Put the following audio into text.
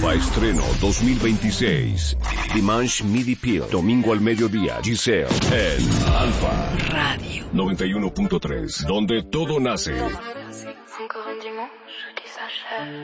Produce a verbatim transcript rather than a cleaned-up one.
Nueva estreno dos mil veintiséis. Dimanche Midi Peel. Domingo al mediodía. Giselle. En Alfa Radio noventa y uno punto tres. Donde todo nace. Encore un dimanche qui s'achève.